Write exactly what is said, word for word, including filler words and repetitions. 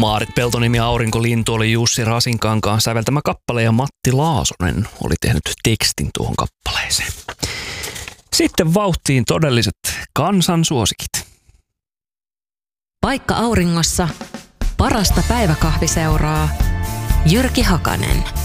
Maarit Peltonimi ja Aurinkolintu oli Jussi Rasinkankaan säveltämä kappale ja Matti Laasonen oli tehnyt tekstin tuohon kappaleeseen. Sitten vauhtiin todelliset kansansuosikit. Paikka auringossa, parasta päiväkahviseuraa, Jyrki Hakanen.